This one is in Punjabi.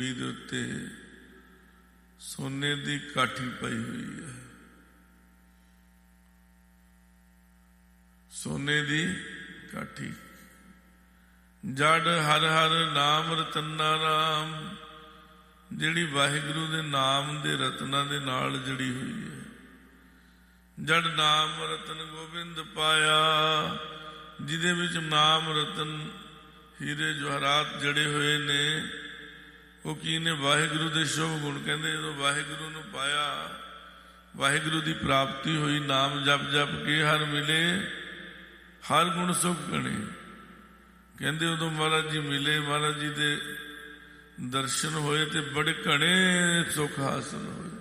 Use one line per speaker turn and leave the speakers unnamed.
ਤੂੜੀ ਦੇ ਉੱਤੇ ਸੋਨੇ ਦੀ ਕਾਠੀ ਪਾਈ ਹੋਈ ਹੈ, ਸੋਨੇ ਦੀ ਕਾਠੀ। ਜੜ ਹਰ ਹਰ ਨਾਮ ਰਤਨਾ ਰਾਮ, ਜਿਹੜੀ ਵਾਹਿਗੁਰੂ ਦੇ ਨਾਮ ਦੇ ਰਤਨਾਂ ਦੇ ਨਾਲ ਜੜੀ ਹੋਈ ਹੈ। ਜੜ ਨਾਮ ਰਤਨ ਗੋਬਿੰਦ ਪਾਇਆ, ਜਿਹਦੇ ਵਿੱਚ ਨਾਮ ਰਤਨ ਹੀਰੇ ਜਵਾਹਰਾਤ ਜੜੇ ਹੋਏ ਨੇ। ਉਹ ਕੀ ਨੇ? ਵਾਹਿਗੁਰੂ ਦੇ ਸ਼ੁਭ ਗੁਣ। ਕਹਿੰਦੇ ਜਦੋਂ ਵਾਹਿਗੁਰੂ ਨੂੰ ਪਾਇਆ, ਵਾਹਿਗੁਰੂ ਦੀ ਪ੍ਰਾਪਤੀ ਹੋਈ, ਨਾਮ ਜਪ ਜਪ ਕੇ ਹਰ ਮਿਲੇ, ਹਰ ਗੁਣ ਸੁਖ ਗਣੇ। ਕਹਿੰਦੇ ਉਦੋਂ ਮਹਾਰਾਜ ਜੀ ਮਿਲੇ, ਮਹਾਰਾਜ ਜੀ ਦੇ ਦਰਸ਼ਨ ਹੋਏ ਤੇ ਬੜੇ ਘਣੇ ਸੁੱਖ ਹਾਸਲ ਹੋਏ।